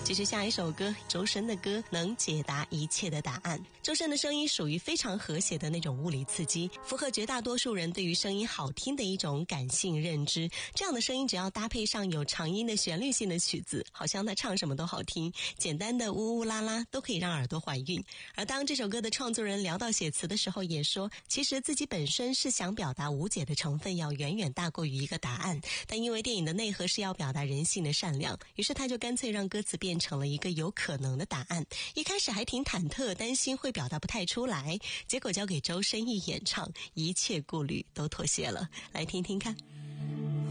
其实下一首歌，周深的歌能解答一切的答案。周深的声音属于非常和谐的那种物理刺激，符合绝大多数人对于声音好听的一种感性认知。这样的声音只要搭配上有长音的旋律性的曲子，好像他唱什么都好听，简单的呜呜啦啦都可以让耳朵怀孕。而当这首歌的创作人聊到写词的时候，也说其实自己本身是想表达无解的成分要远远大过于一个答案，但因为电影的内核是要表达人性的善良，于是他就干脆让歌词变成了一个有可能的答案。一开始还挺忐忑，担心会表达不太出来，结果交给周深一演唱，一切顾虑都妥协了。来听听看。